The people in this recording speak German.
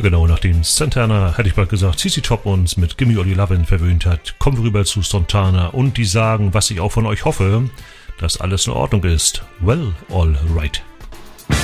Ja genau, nachdem Santana, hätte ich bald gesagt, CC Top uns mit Gimme All Your Lovin' verwöhnt hat, kommen wir rüber zu Santana und die sagen, was ich auch von euch hoffe, dass alles in Ordnung ist. Well, alright.